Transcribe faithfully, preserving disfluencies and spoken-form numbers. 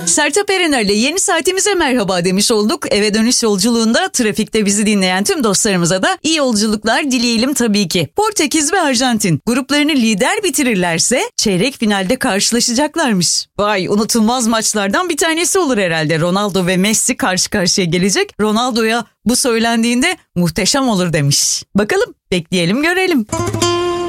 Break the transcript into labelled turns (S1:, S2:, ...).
S1: Sertab Erener'le yeni saatimize merhaba demiş olduk. Eve dönüş yolculuğunda trafikte bizi dinleyen tüm dostlarımıza da iyi yolculuklar dileyelim tabii ki. Portekiz ve Arjantin gruplarını lider bitirirlerse çeyrek finalde karşılaşacaklarmış. Vay, unutulmaz maçlardan bir tanesi olur herhalde. Ronaldo ve Messi karşı karşıya gelecek. Ronaldo'ya bu söylendiğinde muhteşem olur demiş. Bakalım, bekleyelim görelim.